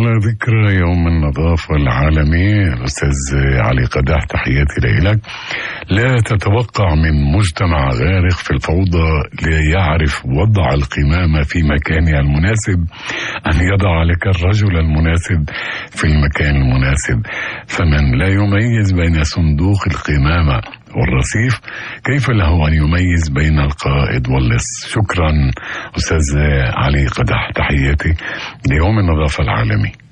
على ذكرى يوم النظافة العالمي، الأستاذ علي قدح، تحياتي لك. لا تتوقع من مجتمع غارق في الفوضى ليعرف وضع القمامة في مكانها المناسب أن يضع لك الرجل المناسب في المكان المناسب. فمن لا يميز بين صندوق القمامة والرصيف كيف له أن يميز بين القائد واللص؟ شكرا أستاذ علي قدح، تحياتي ليوم النظافة العالمي.